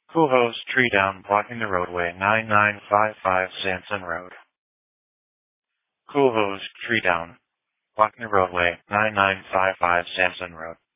Coolho's tree down blocking the roadway, 9955 Sanson Road. Coolho's tree down blocking the roadway, 9955 Sanson Road.